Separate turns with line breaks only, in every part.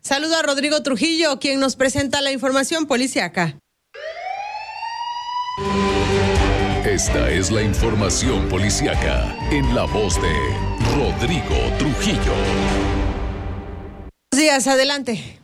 Saludo a Rodrigo Trujillo, quien nos presenta la información policíaca.
Esta es la información policíaca en la voz de Rodrigo Trujillo.
Buenos días, adelante.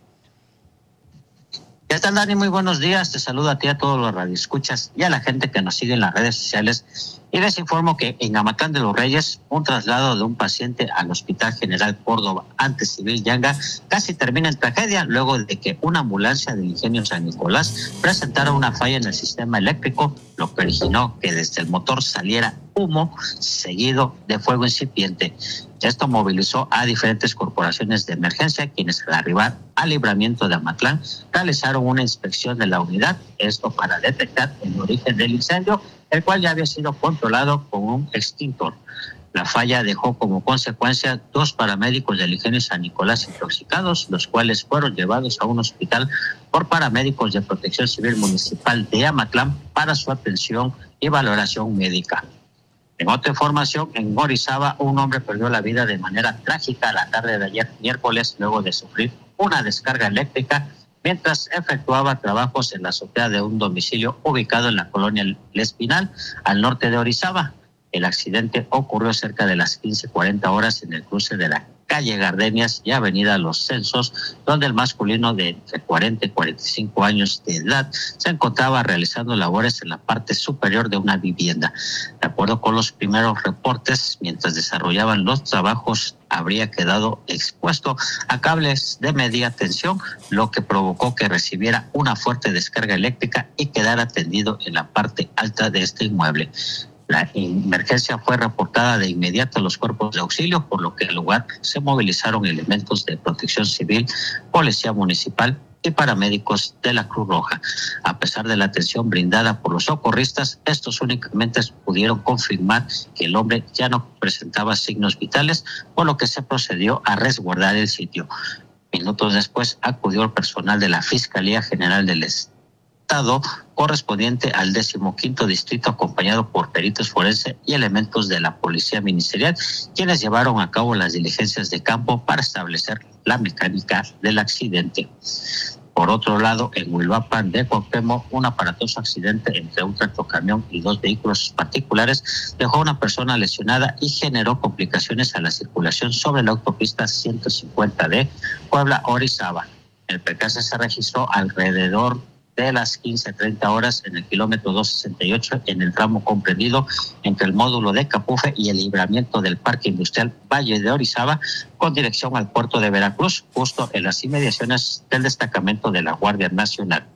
¿Qué tal, Dani? Muy buenos días. Te saludo a ti, a todos los radioescuchas y a la gente que nos sigue en las redes sociales. Y les informo que en Amatlán de los Reyes, un traslado de un paciente al Hospital General Córdoba ante Civil Yanga casi termina en tragedia luego de que una ambulancia del Ingenio San Nicolás presentara una falla en el sistema eléctrico, lo que originó que desde el motor saliera humo seguido de fuego incipiente. Esto movilizó a diferentes corporaciones de emergencia, quienes al arribar al libramiento de Amatlán realizaron una inspección de la unidad, esto para detectar el origen del incendio, el cual ya había sido controlado con un extintor. La falla dejó como consecuencia 2 paramédicos del Ingenio San Nicolás intoxicados, los cuales fueron llevados a un hospital por paramédicos de Protección Civil Municipal de Amatlán para su atención y valoración médica. En otra información, en Orizaba, un hombre perdió la vida de manera trágica la tarde de ayer miércoles luego de sufrir una descarga eléctrica mientras efectuaba trabajos en la azotea de un domicilio ubicado en la colonia El Espinal, al norte de Orizaba. El accidente ocurrió cerca de las 15:40 horas en el cruce de la calle Gardenias y avenida Los Censos, donde el masculino de entre 40 y 45 años de edad se encontraba realizando labores en la parte superior de una vivienda. De acuerdo con los primeros reportes, mientras desarrollaban los trabajos, habría quedado expuesto a cables de media tensión, lo que provocó que recibiera una fuerte descarga eléctrica y quedara tendido en la parte alta de este inmueble. La emergencia fue reportada de inmediato a los cuerpos de auxilio, por lo que al lugar se movilizaron elementos de Protección Civil, Policía Municipal y paramédicos de la Cruz Roja. A pesar de la atención brindada por los socorristas, estos únicamente pudieron confirmar que el hombre ya no presentaba signos vitales, por lo que se procedió a resguardar el sitio. Minutos después acudió el personal de la Fiscalía General del Estado correspondiente al 15º distrito, acompañado por peritos forenses y elementos de la Policía Ministerial, quienes llevaron a cabo las diligencias de campo para establecer la mecánica del accidente. Por otro lado, en Huilhuapan de Cuauhtémoc, un aparatoso accidente entre un tractocamión y 2 vehículos particulares dejó a una persona lesionada y generó complicaciones a la circulación sobre la autopista 150 de Puebla-Orizaba. El percance se registró alrededor de las 15:30 horas en el kilómetro 268 en el tramo comprendido entre el módulo de Capufe y el libramiento del Parque Industrial Valle de Orizaba con dirección al puerto de Veracruz, justo en las inmediaciones del destacamento de la Guardia Nacional.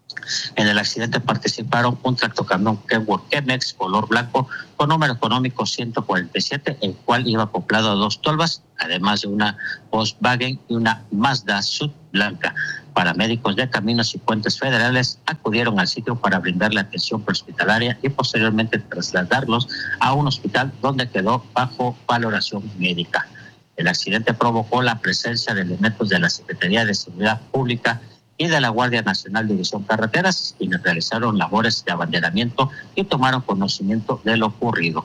En el accidente participaron un tractocamión Kenworth Chemex color blanco con número económico 147, el cual iba acoplado a 2 tolvas, además de una Volkswagen y una Mazda Sud blanca. Paramédicos de Caminos y Puentes Federales acudieron al sitio para brindarle atención prehospitalaria y posteriormente trasladarlos a un hospital donde quedó bajo valoración médica. El accidente provocó la presencia de elementos de la Secretaría de Seguridad Pública y de la Guardia Nacional División Carreteras, quienes realizaron labores de abanderamiento y tomaron conocimiento de lo ocurrido.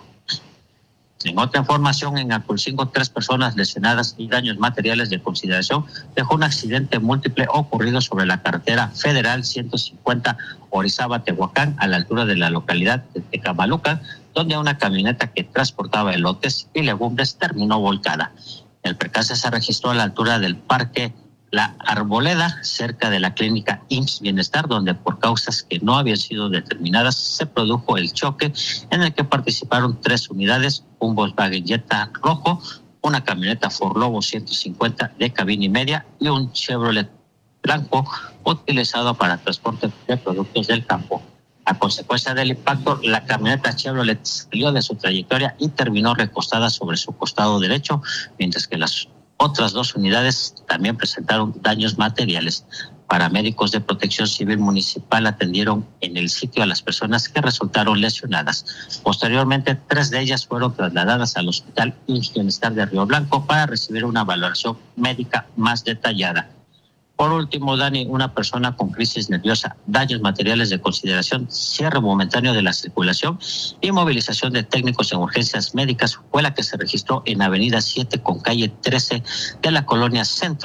En otra información, en Aculcingo, 3 personas lesionadas y daños materiales de consideración dejó un accidente múltiple ocurrido sobre la carretera federal 150 Orizaba-Tehuacán, a la altura de la localidad de Tecamalucan, donde una camioneta que transportaba elotes y legumbres terminó volcada. El percance se registró a la altura del Parque La Arboleda, cerca de la clínica IMSS Bienestar, donde por causas que no habían sido determinadas se produjo el choque en el que participaron 3 unidades, un Volkswagen Jetta rojo, una camioneta Ford Lobo 150 de cabina y media y un Chevrolet blanco utilizado para transporte de productos del campo. A consecuencia del impacto, la camioneta Chevrolet salió de su trayectoria y terminó recostada sobre su costado derecho, mientras que las otras 2 unidades también presentaron daños materiales. Paramédicos de Protección Civil Municipal atendieron en el sitio a las personas que resultaron lesionadas. Posteriormente, 3 de ellas fueron trasladadas al Hospital IMSS Bienestar de Río Blanco para recibir una valoración médica más detallada. Por último, Dani, una persona con crisis nerviosa, daños materiales de consideración, cierre momentáneo de la circulación y movilización de técnicos en urgencias médicas fue la que se registró en Avenida 7 con calle 13 de la Colonia Centro,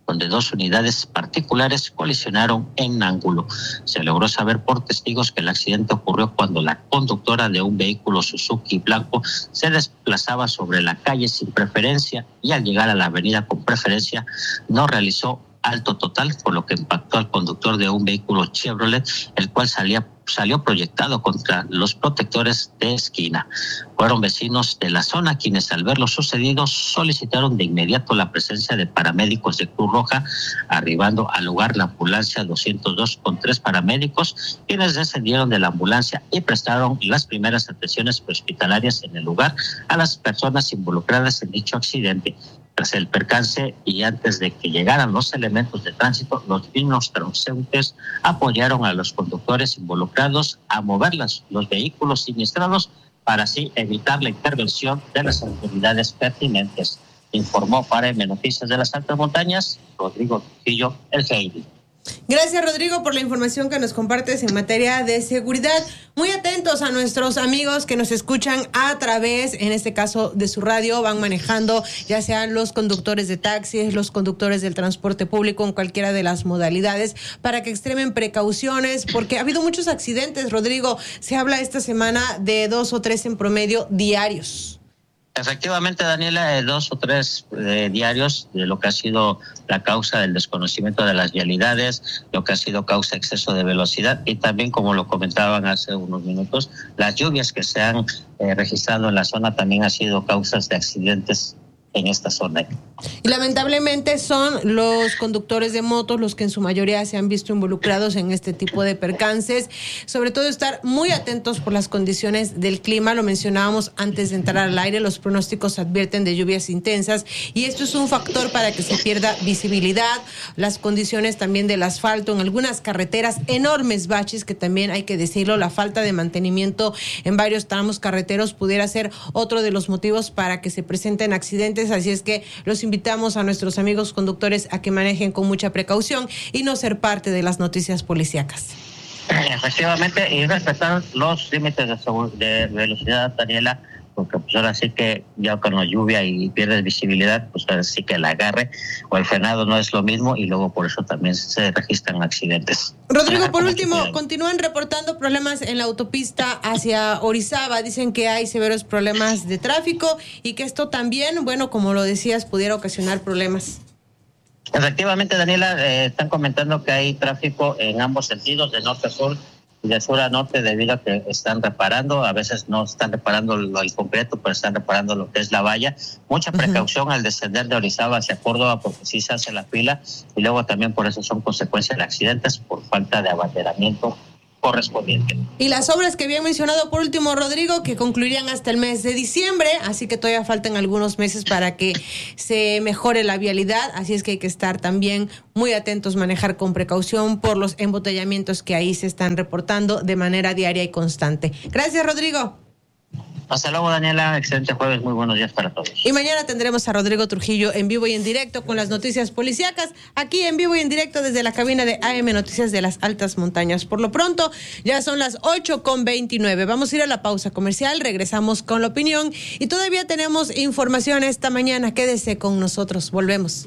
donde dos unidades particulares colisionaron en ángulo. Se logró saber por testigos que el accidente ocurrió cuando la conductora de un vehículo Suzuki blanco se desplazaba sobre la calle sin preferencia y al llegar a la avenida con preferencia no realizó alto total, por lo que impactó al conductor de un vehículo Chevrolet, el cual salió proyectado contra los protectores de esquina. Fueron vecinos de la zona quienes al ver lo sucedido solicitaron de inmediato la presencia de paramédicos de Cruz Roja, arribando al lugar la ambulancia 202 con 3 paramédicos, quienes descendieron de la ambulancia y prestaron las primeras atenciones hospitalarias en el lugar a las personas involucradas en dicho accidente. Tras el percance y antes de que llegaran los elementos de tránsito, los mismos transeúntes apoyaron a los conductores involucrados a mover los vehículos siniestrados para así evitar la intervención de las autoridades pertinentes. Informó para M Noticias de las Altas Montañas, Rodrigo Trujillo, el GID.
Gracias, Rodrigo, por la información que nos compartes en materia de seguridad. Muy atentos a nuestros amigos que nos escuchan a través, en este caso, de su radio, van manejando, ya sean los conductores de taxis, los conductores del transporte público, en cualquiera de las modalidades, para que extremen precauciones, porque ha habido muchos accidentes, Rodrigo. Se habla esta semana de 2 o 3 en promedio diarios.
Efectivamente, Daniela, 2 o 3 diarios de lo que ha sido la causa del desconocimiento de las vialidades, lo que ha sido causa de exceso de velocidad y también, como lo comentaban hace unos minutos, las lluvias que se han registrado en la zona también han sido causas de accidentes en esta zona.
Y lamentablemente son los conductores de motos los que en su mayoría se han visto involucrados en este tipo de percances. Sobre todo estar muy atentos por las condiciones del clima. Lo mencionábamos antes de entrar al aire, los pronósticos advierten de lluvias intensas y esto es un factor para que se pierda visibilidad. Las condiciones también del asfalto en algunas carreteras, enormes baches que también hay que decirlo, la falta de mantenimiento en varios tramos carreteros pudiera ser otro de los motivos para que se presenten accidentes. Así es que los invitamos a nuestros amigos conductores a que manejen con mucha precaución y no ser parte de las noticias policíacas.
Efectivamente, y respetar los límites de velocidad, Daniela, porque pues ahora sí que ya con la lluvia y pierdes visibilidad, pues ahora sí que el agarre o el frenado no es lo mismo y luego por eso también se registran accidentes.
Rodrigo, por último, continúan reportando problemas en la autopista hacia Orizaba. Dicen que hay severos problemas de tráfico y que esto también, bueno, como lo decías, pudiera ocasionar problemas.
Efectivamente, Daniela, están comentando que hay tráfico en ambos sentidos, de norte a sur y de sur a norte, debido a que están reparando, a veces no están reparando el concreto, pero están reparando lo que es la valla. Mucha precaución al descender de Orizaba hacia Córdoba, porque sí se hace la fila, y luego también por eso son consecuencias de accidentes por falta de abanderamiento correspondiente.
Y las obras que habían mencionado por último, Rodrigo, que concluirían hasta el mes de diciembre, así que todavía faltan algunos meses para que se mejore la vialidad, así es que hay que estar también muy atentos, manejar con precaución por los embotellamientos que ahí se están reportando de manera diaria y constante. Gracias, Rodrigo.
Hasta luego, Daniela. Excelente jueves. Muy buenos días para todos.
Y mañana tendremos a Rodrigo Trujillo en vivo y en directo con las noticias policíacas, aquí en vivo y en directo desde la cabina de AM Noticias de las Altas Montañas. Por lo pronto, ya son las 8:29. Vamos a ir a la pausa comercial, regresamos con la opinión y todavía tenemos información esta mañana. Quédese con nosotros. Volvemos.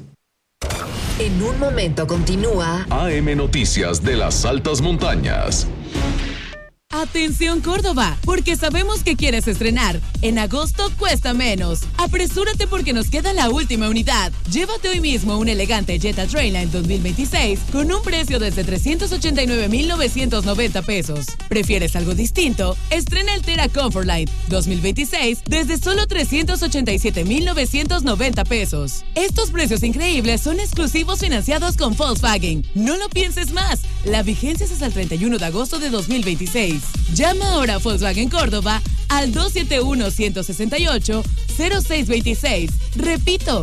En un momento continúa
AM Noticias de las Altas Montañas.
Atención Córdoba, porque sabemos que quieres estrenar. En agosto cuesta menos. Apresúrate porque nos queda la última unidad. Llévate hoy mismo un elegante Jetta Trailline 2026 con un precio desde 389,990 pesos. ¿Prefieres algo distinto? Estrena el Tera Comfortline 2026 desde solo 387,990 pesos. Estos precios increíbles son exclusivos financiados con Volkswagen. No lo pienses más. La vigencia es hasta el 31 de agosto de 2026. Llama ahora a Volkswagen Córdoba al 271-168-0626. Repito,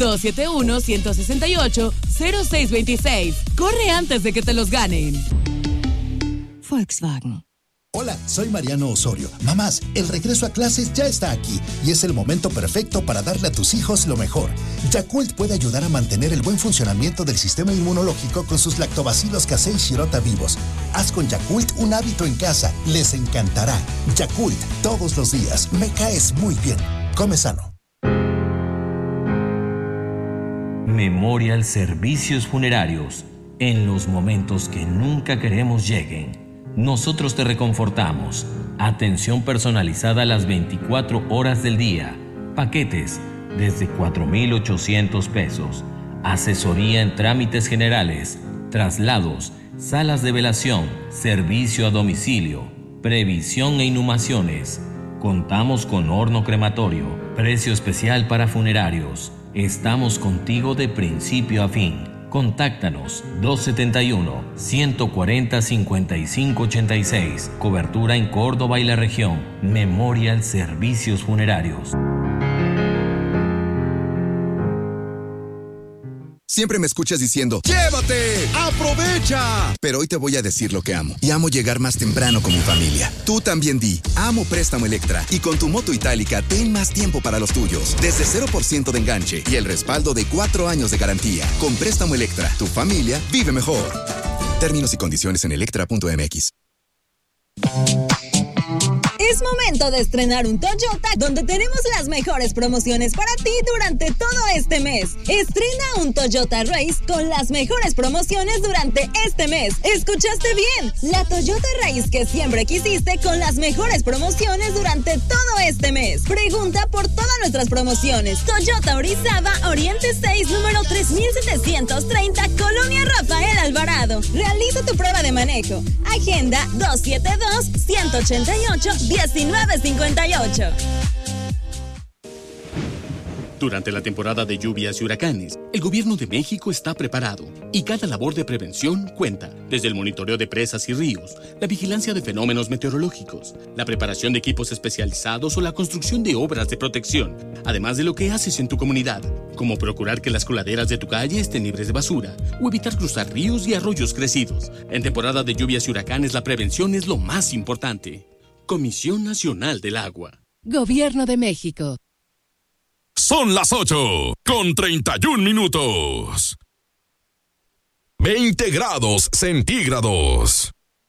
271-168-0626. Corre antes de que te los ganen.
Volkswagen.
Hola, soy Mariano Osorio. Mamás, el regreso a clases ya está aquí y es el momento perfecto para darle a tus hijos lo mejor. Yakult puede ayudar a mantener el buen funcionamiento del sistema inmunológico con sus lactobacilos casei shirota vivos. Haz con Yakult un hábito en casa. Les encantará. Yakult, todos los días. Me caes muy bien. Come sano.
Memorial Servicios Funerarios. En los momentos que nunca queremos lleguen, nosotros te reconfortamos. Atención personalizada las 24 horas del día. Paquetes desde 4,800 pesos. Asesoría en trámites generales, traslados, salas de velación, servicio a domicilio, previsión e inhumaciones. Contamos con horno crematorio, precio especial para funerarios. Estamos contigo de principio a fin. Contáctanos 271-140-5586. Cobertura en Córdoba y la región. Memorial Servicios Funerarios.
Siempre me escuchas diciendo, ¡llévate! ¡Aprovecha! Pero hoy te voy a decir lo que amo. Y amo llegar más temprano con mi familia. Tú también di, amo Préstamo Electra. Y con tu moto itálica, ten más tiempo para los tuyos. Desde 0% de enganche y el respaldo de 4 años de garantía. Con Préstamo Electra, tu familia vive mejor. Términos y condiciones en electra.mx.
Es momento de estrenar un Toyota, donde tenemos las mejores promociones para ti durante todo este mes. Estrena un Toyota Race con las mejores promociones durante este mes. ¿Escuchaste bien? La Toyota Race que siempre quisiste, con las mejores promociones durante todo este mes. Pregunta por todas nuestras promociones. Toyota Orizaba, Oriente 6, número 3730, Colonia Rafael Alvarado. Realiza tu prueba de manejo. Agenda 272-188-1958.
Durante la temporada de lluvias y huracanes, el Gobierno de México está preparado y cada labor de prevención cuenta. Desde el monitoreo de presas y ríos, la vigilancia de fenómenos meteorológicos, la preparación de equipos especializados o la construcción de obras de protección, además de lo que haces en tu comunidad, como procurar que las coladeras de tu calle estén libres de basura o evitar cruzar ríos y arroyos crecidos. En temporada de lluvias y huracanes, la prevención es lo más importante. Comisión Nacional del Agua.
Gobierno de México.
Son las 8:31. 20 grados centígrados.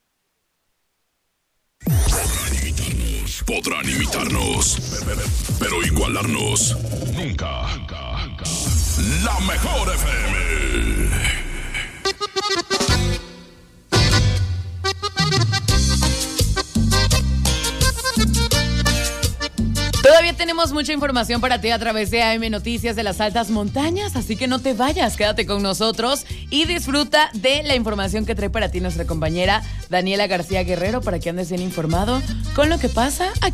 Podrán imitarnos, pero igualarnos nunca. La mejor FM.
Todavía tenemos mucha información para ti a través de AM Noticias de las Altas Montañas, así que no te vayas, quédate con nosotros y disfruta de la información que trae para ti nuestra compañera Daniela García Guerrero, para que andes bien informado con lo que pasa aquí